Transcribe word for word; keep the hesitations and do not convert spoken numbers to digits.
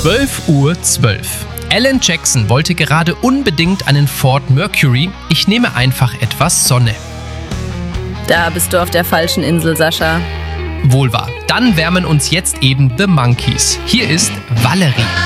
zwölf Uhr zwölf. Alan Jackson wollte gerade unbedingt einen Ford Mercury. Ich nehme einfach etwas Sonne. Da bist du auf der falschen Insel, Sascha. Wohl wahr. Dann wärmen uns jetzt eben The Monkees. Hier ist Valerie.